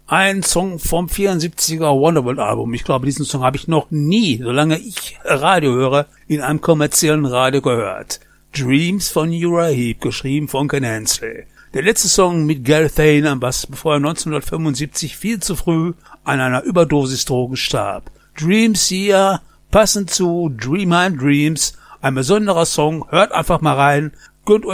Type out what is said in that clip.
Ein Song vom 74er Wonderworld-Album. Ich glaube, diesen Song habe ich noch nie, solange ich Radio höre, in einem kommerziellen Radio gehört. Dreams von Uriah Heep, geschrieben von Ken Hensley. Der letzte Song mit Gareth Thane am Bass, bevor er 1975 viel zu früh an einer Überdosis Drogen starb. Dreams hier, passend zu Dream My Dreams, ein besonderer Song, hört einfach mal rein, gönnt euch